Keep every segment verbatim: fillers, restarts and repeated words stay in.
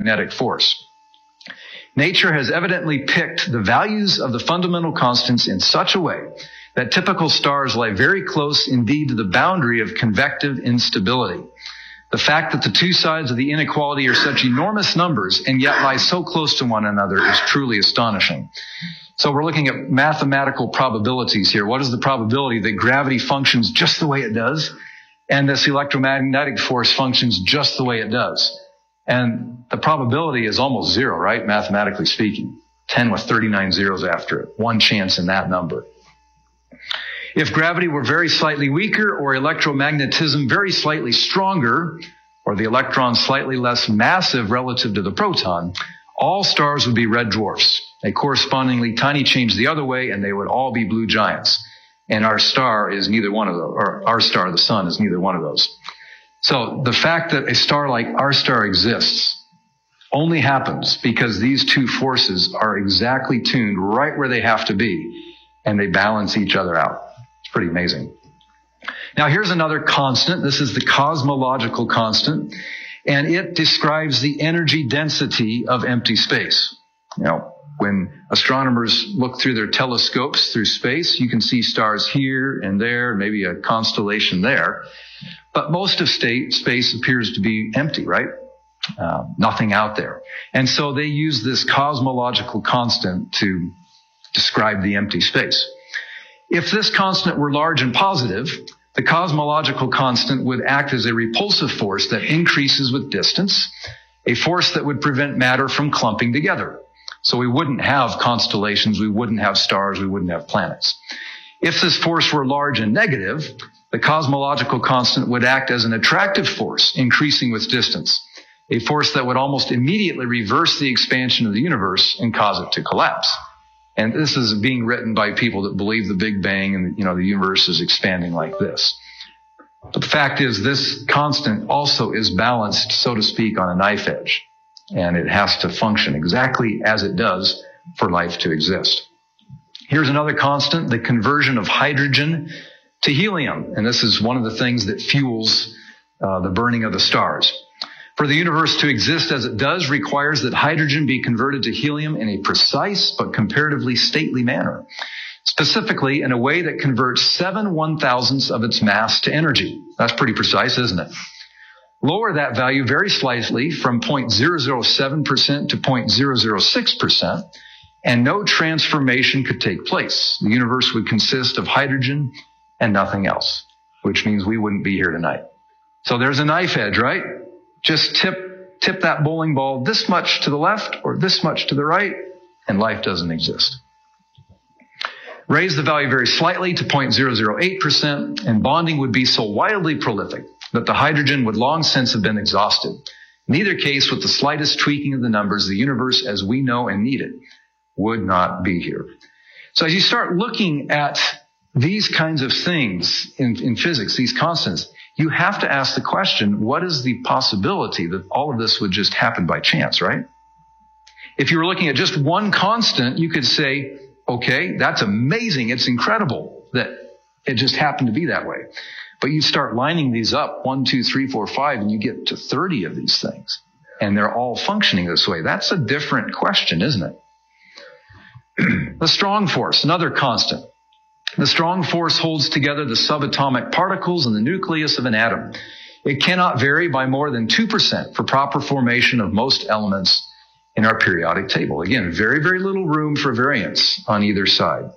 electromagnetic force. Nature has evidently picked the values of the fundamental constants in such a way that typical stars lie very close indeed to the boundary of convective instability. The fact that the two sides of the inequality are such enormous numbers and yet lie so close to one another is truly astonishing. So we're looking at mathematical probabilities here. What is the probability that gravity functions just the way it does and this electromagnetic force functions just the way it does? And the probability is almost zero, right? Mathematically speaking. ten with thirty-nine zeros after it. One chance in that number. If gravity were very slightly weaker or electromagnetism very slightly stronger, or the electron slightly less massive relative to the proton, all stars would be red dwarfs. A correspondingly tiny change the other way, and they would all be blue giants. And our star is neither one of those, or our star, the sun, is neither one of those. So the fact that a star like our star exists only happens because these two forces are exactly tuned right where they have to be, and they balance each other out. It's pretty amazing. Now here's another constant. This is the cosmological constant, and it describes the energy density of empty space. You know, when astronomers look through their telescopes through space, you can see stars here and there, maybe a constellation there. But most of state, space appears to be empty, right? Uh, nothing out there. And so they use this cosmological constant to describe the empty space. If this constant were large and positive, the cosmological constant would act as a repulsive force that increases with distance, a force that would prevent matter from clumping together. So we wouldn't have constellations, we wouldn't have stars, we wouldn't have planets. If this force were large and negative, the cosmological constant would act as an attractive force, increasing with distance, a force that would almost immediately reverse the expansion of the universe and cause it to collapse. And this is being written by people that believe the Big Bang and, you know, the universe is expanding like this. But the fact is, this constant also is balanced, so to speak, on a knife edge. And it has to function exactly as it does for life to exist. Here's another constant, the conversion of hydrogen to helium. And this is one of the things that fuels uh, the burning of the stars. For the universe to exist as it does requires that hydrogen be converted to helium in a precise but comparatively stately manner. Specifically, in a way that converts seven one-thousandths of its mass to energy. That's pretty precise, isn't it? Lower that value very slightly from zero point zero zero seven percent to zero point zero zero six percent, and no transformation could take place. The universe would consist of hydrogen and nothing else, which means we wouldn't be here tonight. So there's a knife edge, right? Just tip, tip that bowling ball this much to the left or this much to the right, and life doesn't exist. Raise the value very slightly to zero point zero zero eight percent, and bonding would be so wildly prolific that the hydrogen would long since have been exhausted. In either case, with the slightest tweaking of the numbers, the universe as we know and need it would not be here. So as you start looking at these kinds of things in, in physics, these constants, you have to ask the question, what is the possibility that all of this would just happen by chance, right? If you were looking at just one constant, you could say, okay, that's amazing. It's incredible that it just happened to be that way. But you start lining these up, one, two, three, four, five, and you get to thirty of these things. And they're all functioning this way. That's a different question, isn't it? The strong force, another constant. The strong force holds together the subatomic particles in the nucleus of an atom. It cannot vary by more than two percent for proper formation of most elements in our periodic table. Again, very, very little room for variance on either side.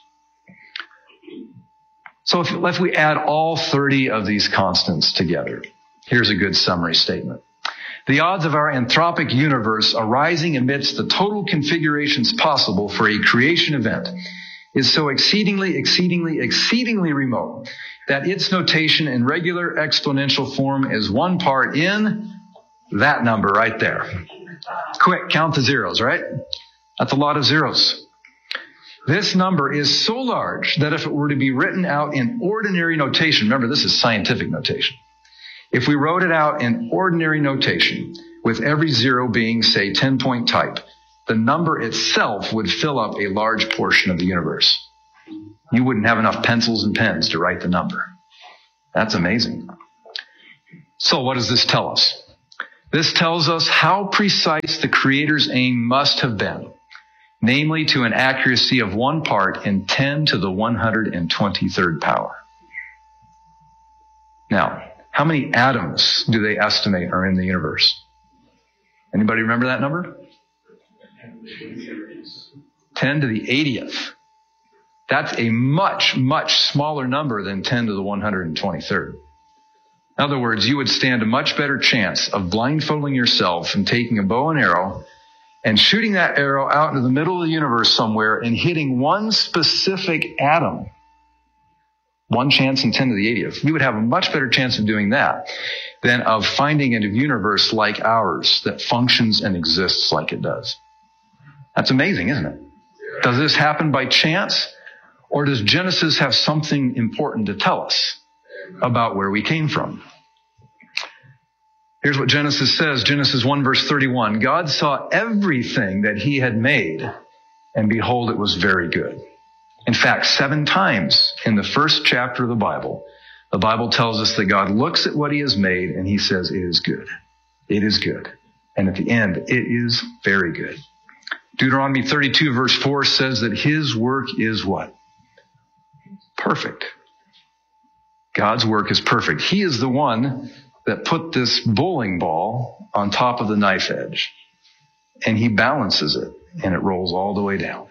So if, if we add all thirty of these constants together, here's a good summary statement. The odds of our anthropic universe arising amidst the total configurations possible for a creation event is so exceedingly, exceedingly, exceedingly remote that its notation in regular exponential form is one part in that number right there. Quick, count the zeros, right? That's a lot of zeros. This number is so large that if it were to be written out in ordinary notation, remember this is scientific notation. If we wrote it out in ordinary notation, with every zero being, say, ten-point type, the number itself would fill up a large portion of the universe. You wouldn't have enough pencils and pens to write the number. That's amazing. So what does this tell us? This tells us how precise the Creator's aim must have been, namely to an accuracy of one part in ten to the one hundred twenty-third power. Now, how many atoms do they estimate are in the universe? Anybody remember that number? ten to the eightieth. That's a much, much smaller number than ten to the one hundred twenty-third. In other words, you would stand a much better chance of blindfolding yourself and taking a bow and arrow and shooting that arrow out into the middle of the universe somewhere and hitting one specific atom. One chance in ten to the eightieth. You would have a much better chance of doing that than of finding a universe like ours that functions and exists like it does. That's amazing, isn't it? Does this happen by chance? Or does Genesis have something important to tell us about where we came from? Here's what Genesis says, Genesis one verse thirty-one. God saw everything that he had made, and behold, it was very good. In fact, seven times in the first chapter of the Bible, the Bible tells us that God looks at what he has made and he says, it is good. It is good. And at the end, it is very good. Deuteronomy thirty-two verse four says that his work is what? Perfect. God's work is perfect. He is the one that put this bowling ball on top of the knife edge, and he balances it, and it rolls all the way down.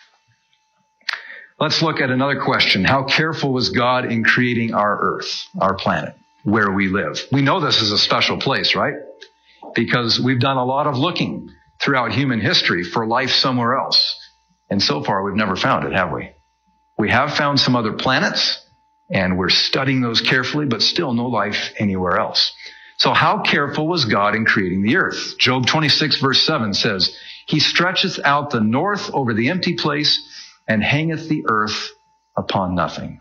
Let's look at another question. How careful was God in creating our earth, our planet, where we live? We know this is a special place, right? Because we've done a lot of looking throughout human history for life somewhere else. And so far, we've never found it, have we? We have found some other planets, and we're studying those carefully, but still no life anywhere else. So how careful was God in creating the earth? Job twenty-six verse seven says, he stretcheth out the north over the empty place, and hangeth the earth upon nothing.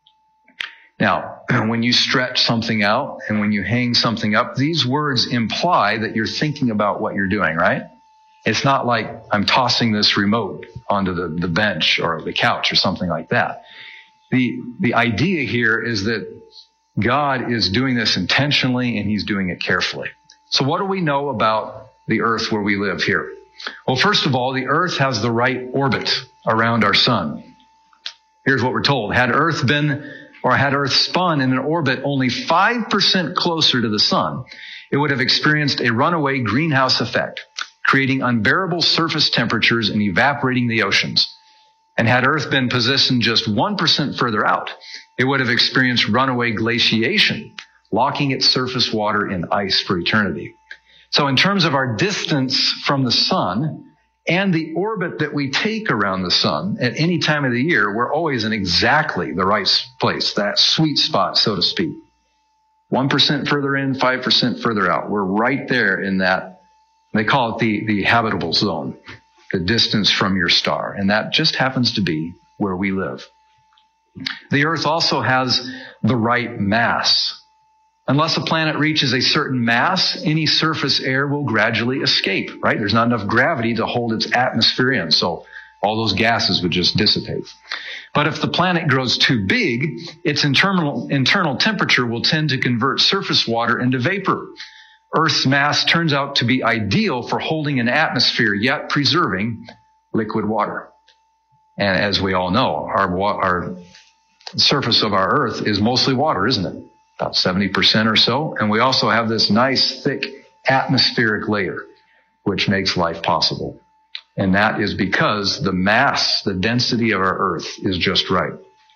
Now, when you stretch something out and when you hang something up, these words imply that you're thinking about what you're doing, right? It's not like I'm tossing this remote onto the, the bench or the couch or something like that. The, the idea here is that God is doing this intentionally and he's doing it carefully. So what do we know about the earth where we live here? Well, first of all, the earth has the right orbit around our sun. Here's what we're told. Had earth been, or had earth spun in an orbit only five percent closer to the sun, it would have experienced a runaway greenhouse effect, creating unbearable surface temperatures and evaporating the oceans. And had earth been positioned just one percent further out, it would have experienced runaway glaciation, locking its surface water in ice for eternity. So in terms of our distance from the sun and the orbit that we take around the sun at any time of the year, we're always in exactly the right place, that sweet spot, so to speak. one percent further in, five percent further out. We're right there in that, they call it the, the habitable zone, the distance from your star. And that just happens to be where we live. The earth also has the right mass. Unless a planet reaches a certain mass, any surface air will gradually escape, right? There's not enough gravity to hold its atmosphere in, so all those gases would just dissipate. But if the planet grows too big, its internal, internal temperature will tend to convert surface water into vapor. Earth's mass turns out to be ideal for holding an atmosphere, yet preserving liquid water. And as we all know, our, our surface of our Earth is mostly water, isn't it? About seventy percent or so. And we also have this nice, thick atmospheric layer, which makes life possible. And that is because the mass, the density of our Earth is just right.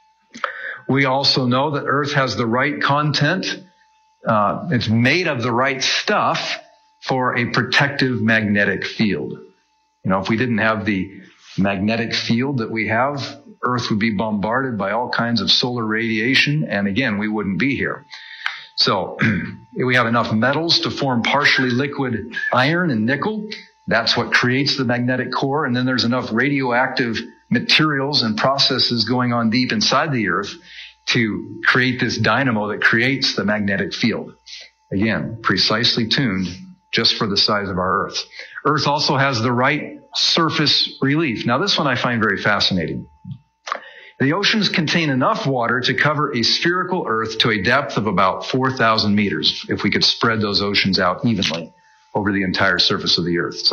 We also know that Earth has the right content. Uh, it's made of the right stuff for a protective magnetic field. You know, if we didn't have the magnetic field that we have, Earth would be bombarded by all kinds of solar radiation, and again, we wouldn't be here. So we have enough metals to form partially liquid iron and nickel. That's what creates the magnetic core. And then there's enough radioactive materials and processes going on deep inside the Earth to create this dynamo that creates the magnetic field. Again, precisely tuned just for the size of our Earth. Earth also has the right surface relief. Now, this one I find very fascinating. The oceans contain enough water to cover a spherical Earth to a depth of about four thousand meters, if we could spread those oceans out evenly over the entire surface of the earth. So